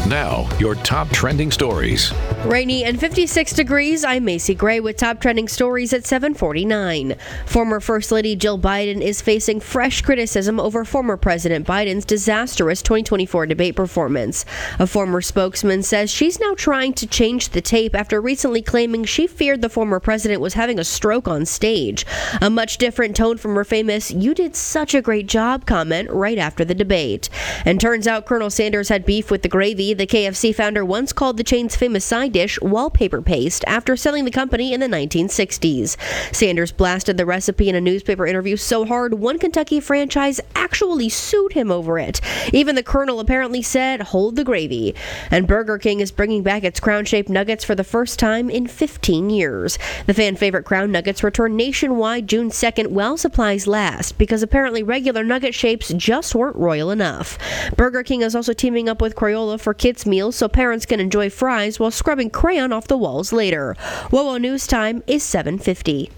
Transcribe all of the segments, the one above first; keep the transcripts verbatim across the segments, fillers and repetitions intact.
Now, your top trending stories. Rainy and fifty-six degrees. I'm Macy Gray with top trending stories at seven forty-nine. Former First Lady Jill Biden is facing fresh criticism over former President Biden's disastrous twenty twenty-four debate performance. A former spokesman says she's now trying to change the tape after recently claiming she feared the former president was having a stroke on stage. A much different tone from her famous "you did such a great job" comment right after the debate. And turns out Colonel Sanders had beef with the gravy. The K F C founder once called the chain's famous side dish wallpaper paste after selling the company in the nineteen sixties. Sanders blasted the recipe in a newspaper interview so hard one Kentucky franchise actually sued him over it. Even the Colonel apparently said, "Hold the gravy." And Burger King is bringing back its crown-shaped nuggets for the first time in fifteen years. The fan-favorite Crown Nuggets return nationwide June second while supplies last, because apparently regular nugget shapes just weren't royal enough. Burger King is also teaming up with Crayola for kids' meals so parents can enjoy fries while scrubbing crayon off the walls later. WOWO News Time is seven fifty.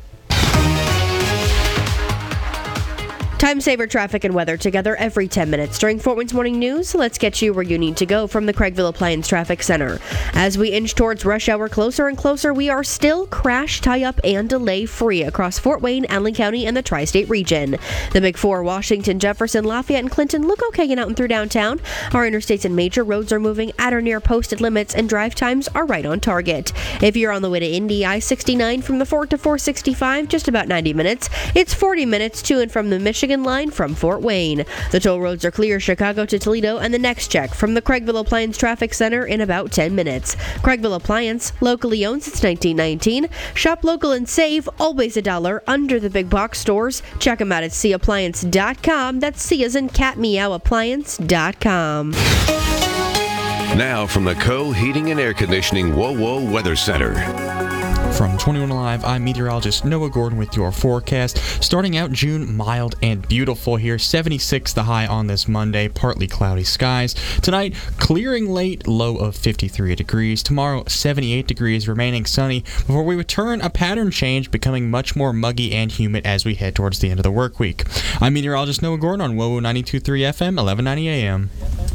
Time saver traffic and weather together every ten minutes during Fort Wayne's Morning News. Let's get you where you need to go from the Craigville Appliance Traffic Center. As we inch towards rush hour closer and closer, we are still crash, tie-up, and delay-free across Fort Wayne, Allen County, and the Tri-State region. The Big Four, Washington, Jefferson, Lafayette, and Clinton look okay and out and through downtown. Our interstates and major roads are moving at or near posted limits, and drive times are right on target. If you're on the way to Indy, I sixty-nine from the Fort to four sixty-five, just about ninety minutes. It's forty minutes to and from the Michigan line from Fort Wayne. The toll roads are clear Chicago to Toledo, and the next check from the Craigville Appliance Traffic Center in about ten minutes. Craigville Appliance, locally owned since nineteen nineteen. Shop local and save, always a dollar under the big box stores. Check them out at C appliance dot com. That's C as in cat meow appliance dot com. Now from the Co Heating and Air Conditioning WOWO Weather Center. From twenty-one Alive, I'm meteorologist Noah Gordon with your forecast. Starting out June, mild and beautiful here. seventy-six the high on this Monday, partly cloudy skies. Tonight, clearing late, low of fifty-three degrees. Tomorrow, seventy-eight degrees, remaining sunny, before we return a pattern change, becoming much more muggy and humid as we head towards the end of the work week. I'm meteorologist Noah Gordon on WOWO ninety-two point three F M, eleven ninety A M.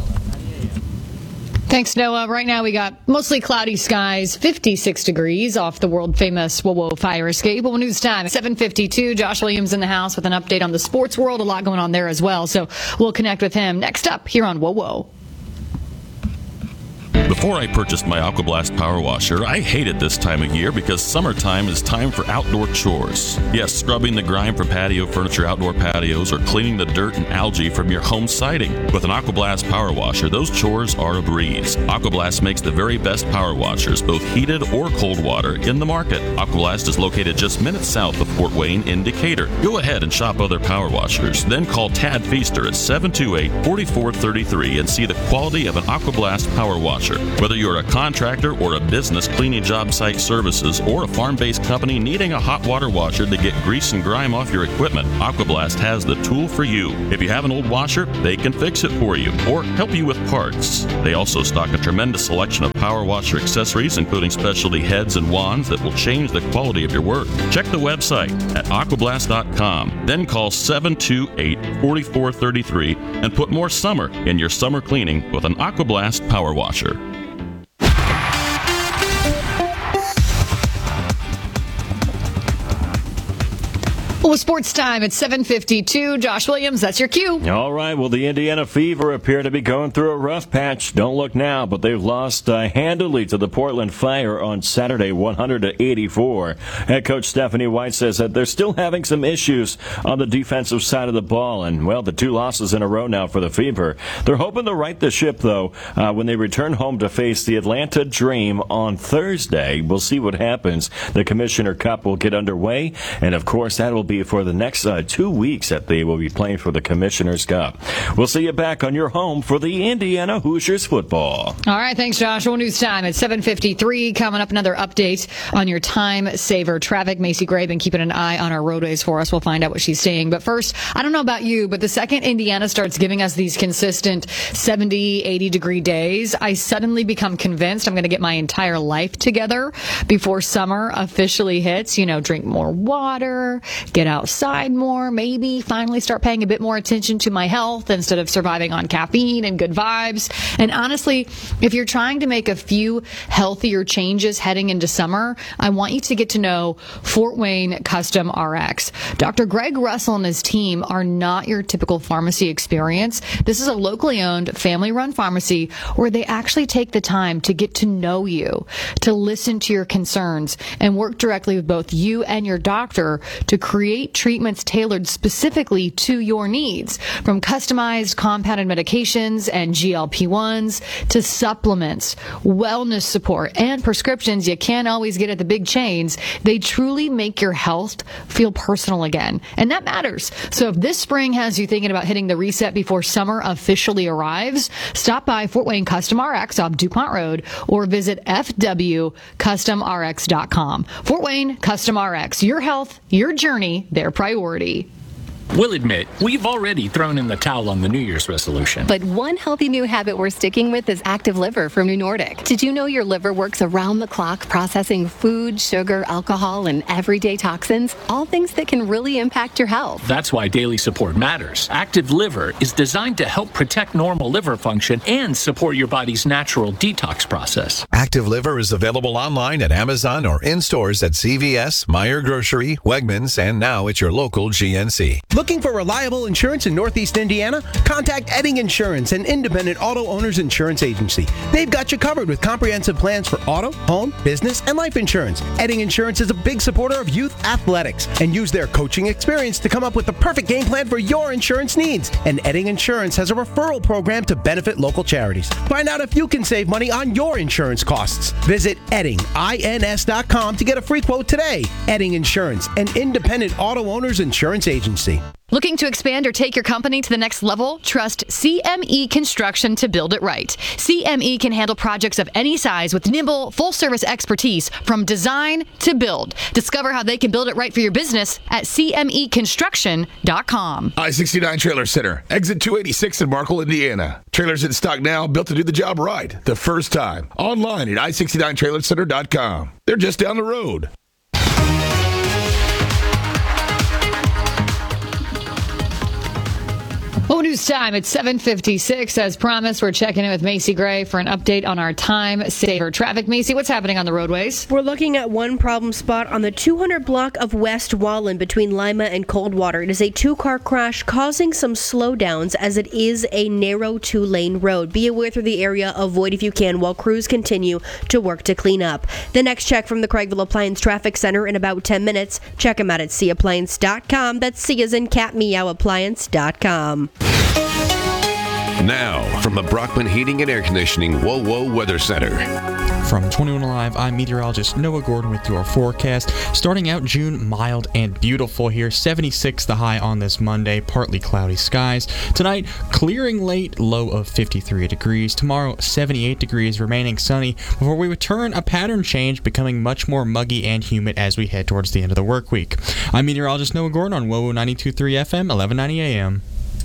Thanks, Noah. Right now we got mostly cloudy skies, fifty-six degrees off the world-famous WOWO fire escape. WOWO News Time, seven fifty-two. Josh Williams in the house with an update on the sports world. A lot going on there as well, so we'll connect with him next up here on WOWO. Before I purchased my Aquablast Power Washer, I hated this time of year because summertime is time for outdoor chores. Yes, scrubbing the grime from patio furniture, outdoor patios, or cleaning the dirt and algae from your home siding. With an Aquablast Power Washer, those chores are a breeze. Aquablast makes the very best power washers, both heated or cold water, in the market. Aquablast is located just minutes south of Fort Wayne in Decatur. Go ahead and shop other power washers, then call Tad Feaster at seven two eight, four four three three and see the quality of an Aquablast Power Washer. Whether you're a contractor or a business cleaning job site services or a farm-based company needing a hot water washer to get grease and grime off your equipment, Aquablast has the tool for you. If you have an old washer, they can fix it for you or help you with parts. They also stock a tremendous selection of power washer accessories, including specialty heads and wands that will change the quality of your work. Check the website at aquablast dot com, then call seven two eight, four four three three and put more summer in your summer cleaning with an Aquablast Power Washer. Well, sports time at seven fifty-two. Josh Williams, that's your cue. All right. Well, the Indiana Fever appear to be going through a rough patch. Don't look now, but they've lost uh, handily to the Portland Fire on Saturday, one hundred to eighty-four. Head coach Stephanie White says that they're still having some issues on the defensive side of the ball. And, well, the two losses in a row now for the Fever. They're hoping to right the ship, though, uh, when they return home to face the Atlanta Dream on Thursday. We'll see what happens. The Commissioner Cup will get underway, and, of course, that will be for the next uh, two weeks that they will be playing for the Commissioner's Cup. We'll see you back on your home for the Indiana Hoosiers football. All right, thanks, Josh. Well, news time at seven fifty-three. Coming up, another update on your time saver traffic. Macy Gray been keeping an eye on our roadways for us. We'll find out what she's saying. But first, I don't know about you, but the second Indiana starts giving us these consistent seventy, eighty degree days, I suddenly become convinced I'm going to get my entire life together before summer officially hits. You know, drink more water, get get outside more, maybe finally start paying a bit more attention to my health instead of surviving on caffeine and good vibes. And honestly, if you're trying to make a few healthier changes heading into summer, I want you to get to know Fort Wayne Custom R X. Doctor Greg Russell and his team are not your typical pharmacy experience. This is a locally owned, family-run pharmacy where they actually take the time to get to know you, to listen to your concerns, and work directly with both you and your doctor to create treatments tailored specifically to your needs, from customized compounded medications and G L P ones to supplements, wellness support, and prescriptions you can't always get at the big chains. They truly make your health feel personal again, and that matters. So if this spring has you thinking about hitting the reset before summer officially arrives, stop by Fort Wayne Custom R X off DuPont Road or visit f w custom r x dot com. Fort Wayne Custom R X, your health, your journey, their priority. We'll admit, we've already thrown in the towel on the New Year's resolution. But one healthy new habit we're sticking with is Active Liver from New Nordic. Did you know your liver works around the clock processing food, sugar, alcohol, and everyday toxins? All things that can really impact your health. That's why daily support matters. Active Liver is designed to help protect normal liver function and support your body's natural detox process. Active Liver is available online at Amazon or in stores at C V S, Meijer Grocery, Wegmans, and now at your local G N C. Looking for reliable insurance in Northeast Indiana? Contact Edding Insurance, an independent auto owners insurance agency. They've got you covered with comprehensive plans for auto, home, business, and life insurance. Edding Insurance is a big supporter of youth athletics and use their coaching experience to come up with the perfect game plan for your insurance needs. And Edding Insurance has a referral program to benefit local charities. Find out if you can save money on your insurance costs. Visit Edding ins dot com to get a free quote today. Edding Insurance, an independent auto owners insurance agency. Looking to expand or take your company to the next level? Trust C M E Construction to build it right. C M E can handle projects of any size with nimble, full-service expertise from design to build. Discover how they can build it right for your business at c m e construction dot com. I sixty-nine Trailer Center, exit two eighty-six in Markle, Indiana. Trailers in stock now, built to do the job right, the first time. Online at i sixty-nine trailer center dot com. They're just down the road. Oh, news time. It's seven fifty-six. As promised, we're checking in with Macy Gray for an update on our time saver traffic. Macy, what's happening on the roadways? We're looking at one problem spot on the two hundred block of West Wallen between Lima and Coldwater. It is a two-car crash causing some slowdowns as it is a narrow two-lane road. Be aware through the area. Avoid if you can while crews continue to work to clean up. The next check from the Craigville Appliance Traffic Center in about ten minutes. Check them out at c appliance dot com. That's C as in cat, meow, appliance dot com. Now, from the Brockman Heating and Air Conditioning Whoa Whoa Weather Center. From twenty-one Alive, I'm meteorologist Noah Gordon with your forecast. Starting out June, mild and beautiful here. seventy-six the high on this Monday, partly cloudy skies. Tonight, clearing late, low of fifty-three degrees. Tomorrow, seventy-eight degrees, remaining sunny, before we return a pattern change, becoming much more muggy and humid as we head towards the end of the work week. I'm meteorologist Noah Gordon on Whoa Whoa ninety-two point three F M, eleven ninety A M.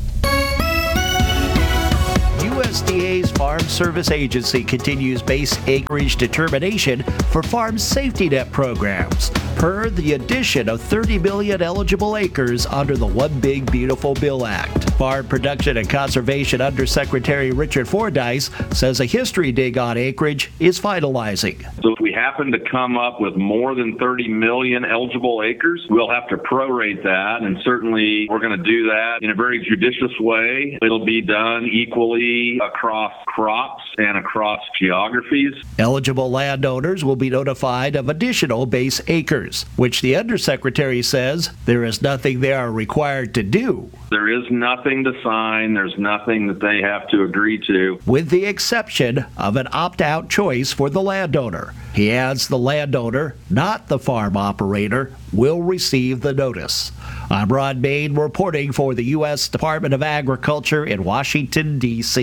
U S D A's Farm Service Agency continues base acreage determination for farm safety net programs, per the addition of thirty million eligible acres under the One Big Beautiful Bill Act. Farm Production and Conservation Undersecretary Richard Fordyce says a history dig on acreage is finalizing. So if we happen to come up with more than thirty million eligible acres, we'll have to prorate that, and certainly we're going to do that in a very judicious way. It'll be done equally across crops and across geographies. Eligible landowners will be notified of additional base acres, which the Undersecretary says there is nothing they are required to do. There is nothing to sign. There's nothing that they have to agree to, with the exception of an opt-out choice for the landowner. He adds the landowner, not the farm operator, will receive the notice. I'm Ron Bain reporting for the U S Department of Agriculture in Washington, D C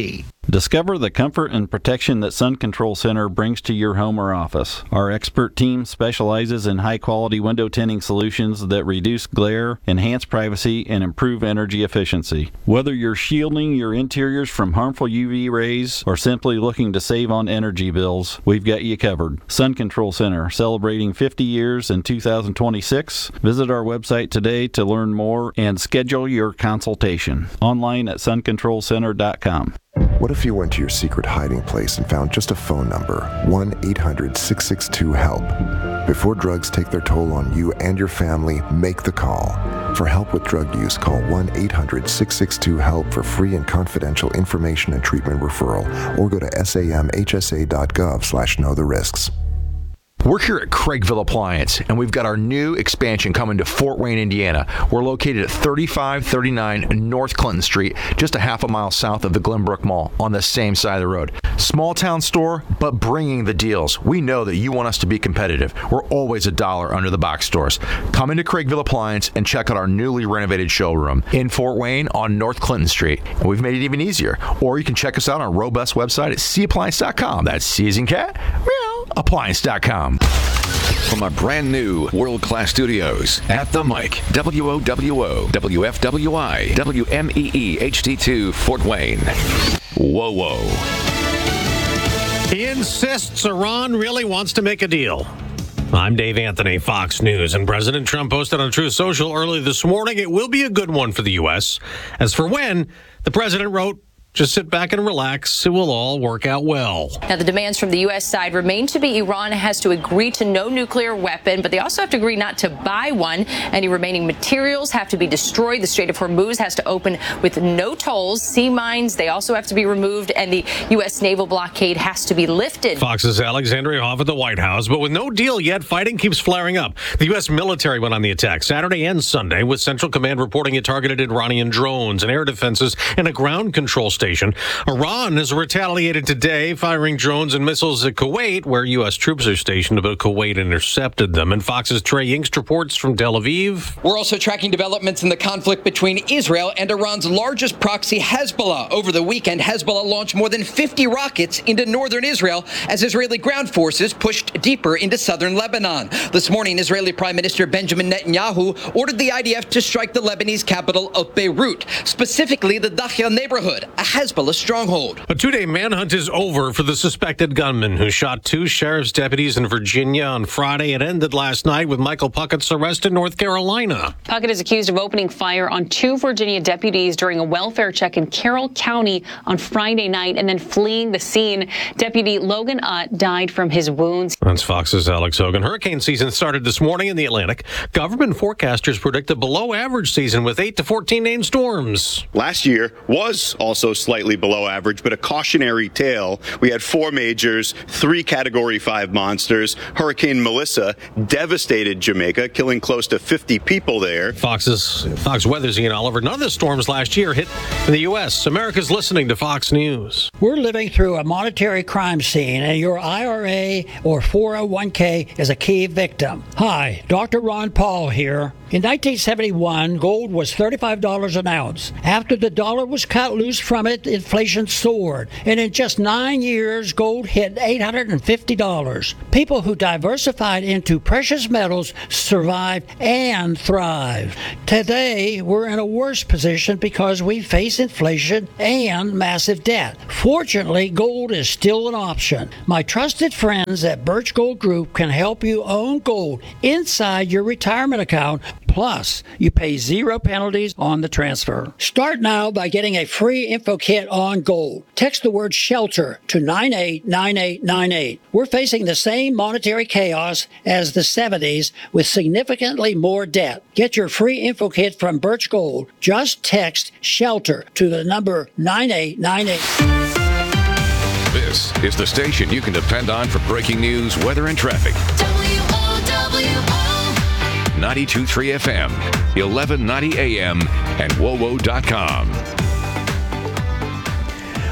Discover the comfort and protection that Sun Control Center brings to your home or office. Our expert team specializes in high-quality window tinting solutions that reduce glare, enhance privacy, and improve energy efficiency. Whether you're shielding your interiors from harmful U V rays or simply looking to save on energy bills, we've got you covered. Sun Control Center, celebrating fifty years in two thousand twenty-six. Visit our website today to learn more and schedule your consultation. Online at sun control center dot com. What if you went to your secret hiding place and found just a phone number, one eight hundred six six two HELP? Before drugs take their toll on you and your family, make the call. For help with drug use, call one eight hundred six six two HELP for free and confidential information and treatment referral, or go to samhsa.gov slash know the risks. We're here at Craigville Appliance, and we've got our new expansion coming to Fort Wayne, Indiana. We're located at thirty-five thirty-nine North Clinton Street, just a half a mile south of the Glenbrook Mall, on the same side of the road. Small town store, but bringing the deals. We know that you want us to be competitive. We're always a dollar under the box stores. Come into Craigville Appliance and check out our newly renovated showroom in Fort Wayne on North Clinton Street. And we've made it even easier. Or you can check us out on our robust website at c appliance dot com. That's C as in cat, meow, appliance dot com. From our brand new world-class studios at the mic, W O W O, W F W I, W M E E H D two, Fort Wayne. Whoa, whoa. He insists Iran really wants to make a deal. I'm Dave Anthony, Fox News, and President Trump posted on Truth Social early this morning, it will be a good one for the U S. As for when, the president wrote, just sit back and relax. It will all work out well. Now, the demands from the U S side remain to be Iran has to agree to no nuclear weapon, but they also have to agree not to buy one. Any remaining materials have to be destroyed. The Strait of Hormuz has to open with no tolls. Sea mines, they also have to be removed, and the U S naval blockade has to be lifted. Fox's Alexandria Hoff at the White House, but with no deal yet, fighting keeps flaring up. The U S military went on the attack Saturday and Sunday, with Central Command reporting it targeted Iranian drones and air defenses and a ground control station. Iran has retaliated today, firing drones and missiles at Kuwait, where U S troops are stationed, but Kuwait intercepted them. And Fox's Trey Yingst reports from Tel Aviv. We're also tracking developments in the conflict between Israel and Iran's largest proxy, Hezbollah. Over the weekend, Hezbollah launched more than fifty rockets into northern Israel as Israeli ground forces pushed deeper into southern Lebanon. This morning, Israeli Prime Minister Benjamin Netanyahu ordered the I D F to strike the Lebanese capital of Beirut, specifically the Dakhil neighborhood, a Hezbollah stronghold. A two-day manhunt is over for the suspected gunman who shot two sheriff's deputies in Virginia on Friday. It ended last night with Michael Puckett's arrest in North Carolina. Puckett is accused of opening fire on two Virginia deputies during a welfare check in Carroll County on Friday night and then fleeing the scene. Deputy Logan Utt died from his wounds. That's Fox's Alex Hogan. Hurricane season started this morning in the Atlantic. Government forecasters predict a below-average season with eight to fourteen named storms. Last year was also slightly below average, but a cautionary tale. We had four majors, three Category five monsters. Hurricane Melissa devastated Jamaica, killing close to fifty people there. Fox's Fox Weather's Ian Oliver. None of the storms last year hit in the U S. America's listening to Fox News. We're living through a monetary crime scene, and your I R A or four oh one k is a key victim. Hi, Doctor Ron Paul here. In nineteen seventy-one, gold was thirty-five dollars an ounce. After the dollar was cut loose from it, inflation soared. And in just nine years, gold hit eight hundred fifty dollars. People who diversified into precious metals survived and thrived. Today, we're in a worse position because we face inflation and massive debt. Fortunately, gold is still an option. My trusted friends at Birch Gold Group can help you own gold inside your retirement account. Plus, you pay zero penalties on the transfer. Start now by getting a free info kit on gold. Text the word SHELTER to nine eight nine eight nine eight. We're facing the same monetary chaos as the seventies with significantly more debt. Get your free info kit from Birch Gold. Just text SHELTER to the number nine eight nine eight. This is the station you can depend on for breaking news, weather, and traffic. W O W O ninety-two point three F M, eleven ninety A M, and W O W O dot com.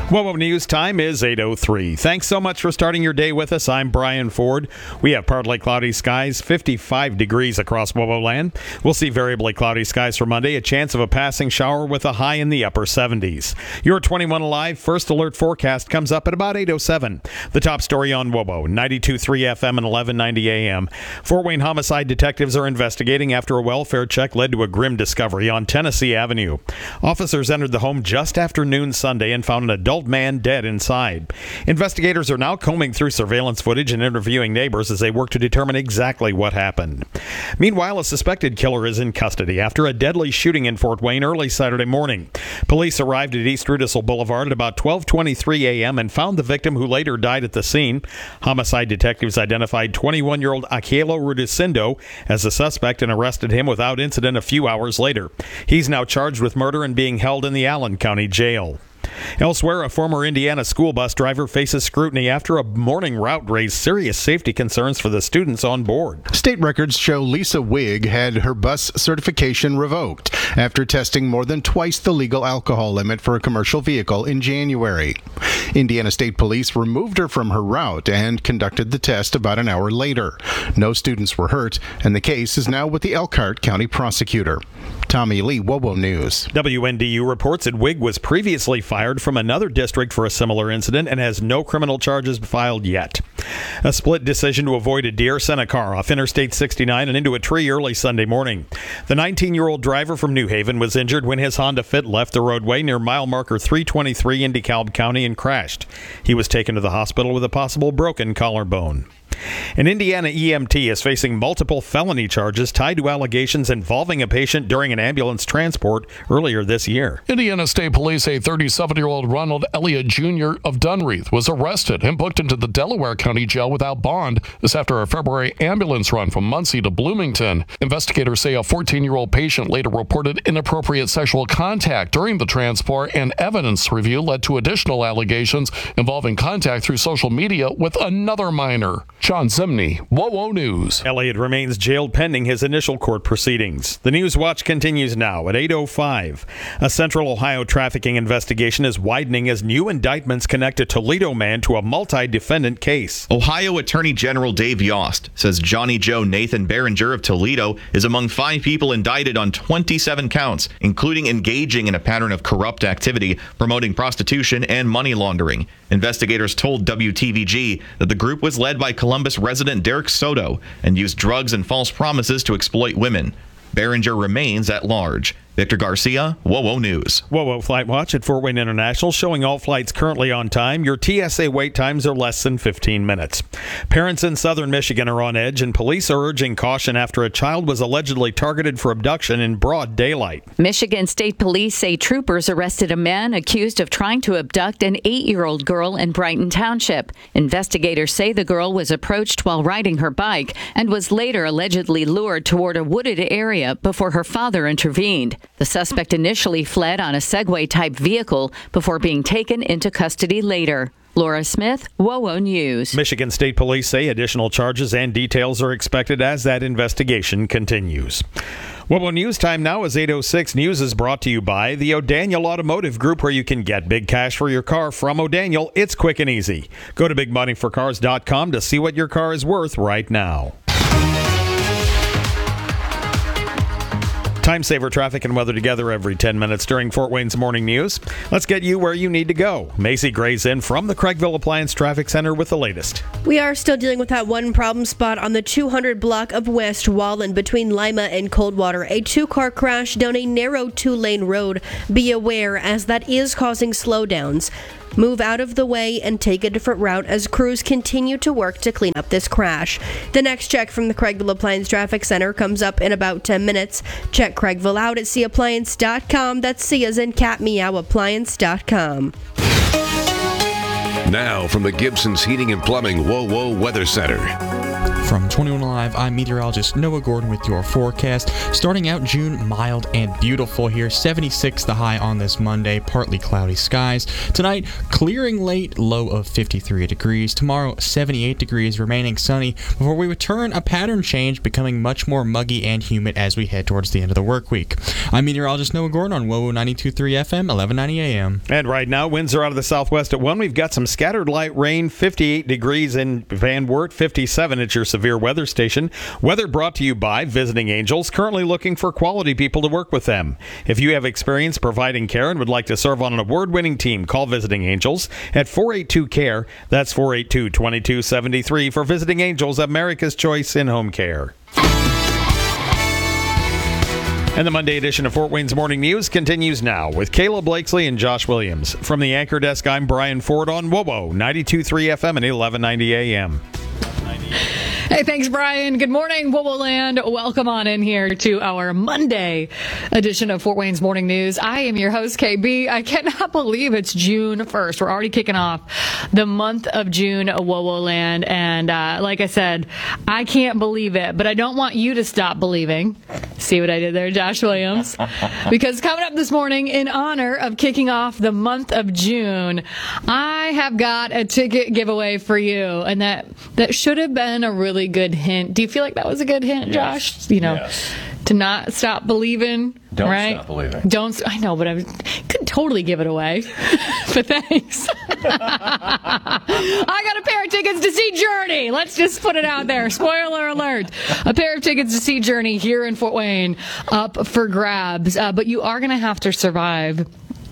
WOWO News time is eight oh three. Thanks so much for starting your day with us. I'm Brian Ford. We have partly cloudy skies, fifty-five degrees across WOWO land. We'll see variably cloudy skies for Monday, a chance of a passing shower with a high in the upper seventies. Your twenty-one Alive First Alert forecast comes up at about eight oh seven. The top story on WOWO, ninety-two point three F M and eleven ninety A M. Fort Wayne homicide detectives are investigating after a welfare check led to a grim discovery on Tennessee Avenue. Officers entered the home just after noon Sunday and found an adult man dead inside. Investigators are now combing through surveillance footage and interviewing neighbors as they work to determine exactly what happened. Meanwhile, a suspected killer is in custody after a deadly shooting in Fort Wayne early Saturday morning. Police arrived at East Rudisill Boulevard at about twelve twenty-three A M and found the victim, who later died at the scene. Homicide detectives identified twenty-one-year-old Akelo Rudisindo as the suspect and arrested him without incident a few hours later. He's now charged with murder and being held in the Allen County Jail. Elsewhere, a former Indiana school bus driver faces scrutiny after a morning route raised serious safety concerns for the students on board. State records show Lisa Wigg had her bus certification revoked after testing more than twice the legal alcohol limit for a commercial vehicle in January. Indiana State Police removed her from her route and conducted the test about an hour later. No students were hurt, and the case is now with the Elkhart County prosecutor. Tommy Lee, WOWO News. W N D U reports that Wigg was previously fired from another district for a similar incident and has no criminal charges filed yet. A split decision to avoid a deer sent a car off Interstate sixty-nine and into a tree early Sunday morning. The nineteen-year-old driver from New Haven was injured when his Honda Fit left the roadway near mile marker three twenty-three in DeKalb County and crashed. He was taken to the hospital with a possible broken collarbone. An Indiana E M T is facing multiple felony charges tied to allegations involving a patient during an ambulance transport earlier this year. Indiana State Police say thirty-seven-year-old Ronald Elliott Junior of Dunreath was arrested and booked into the Delaware County Jail without bond. This after a February ambulance run from Muncie to Bloomington. Investigators say a fourteen-year-old patient later reported inappropriate sexual contact during the transport, and evidence review led to additional allegations involving contact through social media with another minor. Sean Zimney, WOWO News. Elliott remains jailed pending his initial court proceedings. The News Watch continues now at eight oh five. A Central Ohio trafficking investigation is widening as new indictments connect a Toledo man to a multi-defendant case. Ohio Attorney General Dave Yost says Johnny Joe Nathan Berenger of Toledo is among five people indicted on twenty-seven counts, including engaging in a pattern of corrupt activity, promoting prostitution, and money laundering. Investigators told W T V G that the group was led by Columbus resident Derek Soto and used drugs and false promises to exploit women. Berenger remains at large. Victor Garcia, WOWO News. WOWO Flight Watch at Fort Wayne International showing all flights currently on time. Your T S A wait times are less than fifteen minutes. Parents in southern Michigan are on edge, and police are urging caution after a child was allegedly targeted for abduction in broad daylight. Michigan State Police say troopers arrested a man accused of trying to abduct an eight-year-old girl in Brighton Township. Investigators say the girl was approached while riding her bike and was later allegedly lured toward a wooded area before her father intervened. The suspect initially fled on a Segway-type vehicle before being taken into custody later. Laura Smith, WOWO News. Michigan State Police say additional charges and details are expected as that investigation continues. WOWO News time now is eight oh six. News is brought to you by the O'Daniel Automotive Group, where you can get big cash for your car from O'Daniel. It's quick and easy. Go to big money for cars dot com to see what your car is worth right now. Time saver traffic and weather together every ten minutes during Fort Wayne's morning news. Let's get you where you need to go. Macy Gray's in from the Craigville Appliance Traffic Center with the latest. We are still dealing with that one problem spot on the two hundred block of West Wallen between Lima and Coldwater. A two-car crash down a narrow two-lane road. Be aware, as that is causing slowdowns. Move out of the way and take a different route as crews continue to work to clean up this crash. The next check from the Craigville Appliance Traffic Center comes up in about ten minutes. Check Craigville out at C appliance dot com. That's C as in cat, meow, appliance dot com. Now from the Gibson's Heating and Plumbing WOWO Weather Center. From twenty-one Alive, I'm meteorologist Noah Gordon with your forecast. Starting out June, mild and beautiful here. seventy-six the high on this Monday, partly cloudy skies. Tonight, clearing late, low of fifty-three degrees. Tomorrow, seventy-eight degrees, remaining sunny. Before we return, a pattern change, becoming much more muggy and humid as we head towards the end of the work week. I'm meteorologist Noah Gordon on W O W ninety-two point three F M, eleven ninety A M. And right now, winds are out of the southwest at one. We've got some scattered light rain, fifty-eight degrees in Van Wert, fifty-seven at your severe weather station. Weather brought to you by Visiting Angels, currently looking for quality people to work with them. If you have experience providing care and would like to serve on an award-winning team, call Visiting Angels at four eight two C A R E. That's four eight two, two two seven three for Visiting Angels, America's choice in home care. And the Monday edition of Fort Wayne's Morning News continues now with Kayla Blakesley and Josh Williams. From the anchor desk, I'm Brian Ford on W O W ninety-two point three F M and eleven ninety A M. Hey, thanks, Brian. Good morning, W O W land. Welcome on in here to our Monday edition of Fort Wayne's Morning News. I am your host, K B. I cannot believe it's June first. We're already kicking off the month of June, W O W land. And uh, like I said, I can't believe it, but I don't want you to stop believing. See what I did there, Josh Williams? Because coming up this morning, in honor of kicking off the month of June, I have got a ticket giveaway for you. And that, that should have been a really good hint. Do you feel like that was a good hint, Josh? Yes. You know, yes. To not stop believing. Don't right? stop believing. Don't. I know, but I could totally give it away. But thanks. I got a pair of tickets to see Journey. Let's just put it out there. Spoiler alert. A pair of tickets to see Journey here in Fort Wayne up for grabs. Uh, but you are going to have to survive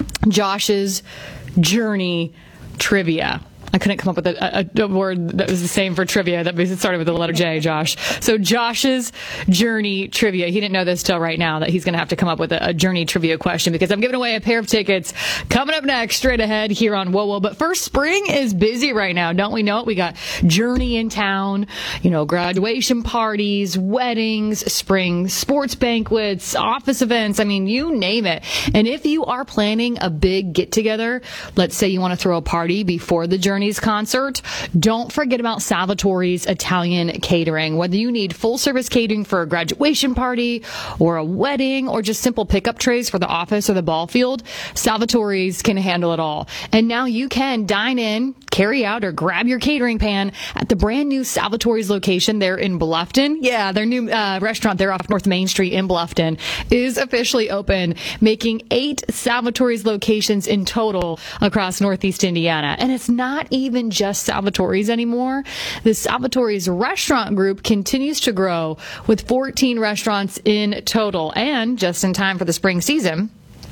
Josh's Journey trivia. I couldn't come up with a, a, a word that was the same for trivia that started with the letter J, Josh. So Josh's Journey trivia. He didn't know this till right now that he's going to have to come up with a, a Journey trivia question because I'm giving away a pair of tickets coming up next, straight ahead here on W O W. But first, spring is busy right now. Don't we know it? We got Journey in town, you know, graduation parties, weddings, spring sports banquets, office events. I mean, you name it. And if you are planning a big get together, let's say you want to throw a party before the Journey concert, don't forget about Salvatore's Italian Catering. Whether you need full service catering for a graduation party or a wedding or just simple pickup trays for the office or the ball field, Salvatore's can handle it all. And now you can dine in, carry out, or grab your catering pan at the brand new Salvatore's location there in Bluffton. Yeah, their new uh, restaurant there off North Main Street in Bluffton is officially open, making eight Salvatore's locations in total across Northeast Indiana. And it's not even just Salvatore's anymore. The Salvatore's restaurant group continues to grow with fourteen restaurants in total. And just in time for the spring season,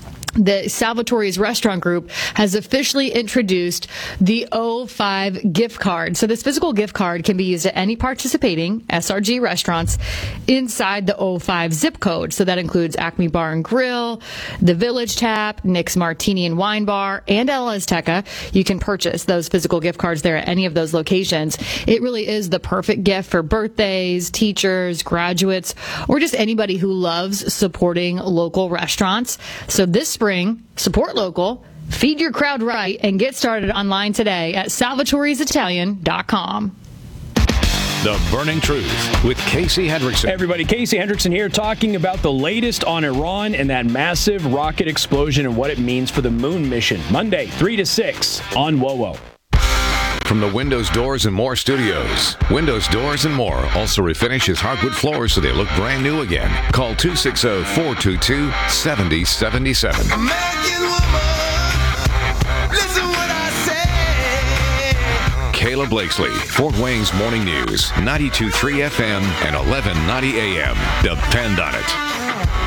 the Salvatore's restaurant group has officially introduced the O five gift card. So this physical gift card can be used at any participating S R G restaurants inside the O five zip code. So that includes Acme Bar and Grill, the Village Tap, Nick's Martini and Wine Bar, and El Azteca. You can purchase those physical gift cards there at any of those locations. It really is the perfect gift for birthdays, teachers, graduates, or just anybody who loves supporting local restaurants. So this spring, support local, feed your crowd right, and get started online today at salvatore's italian dot com. The Burning Truth with Casey Hendrickson. Hey everybody, Casey Hendrickson here talking about the latest on Iran and that massive rocket explosion and what it means for the moon mission. Monday, three to six on W O W. From the Windows, Doors, and More studios. Windows, Doors, and More also refinishes hardwood floors so they look brand new again. Call two six zero, four two two, seven zero seven seven. Kayla Blakesley, Fort Wayne's Morning News, ninety-two point three F M and eleven ninety A M. Depend on it.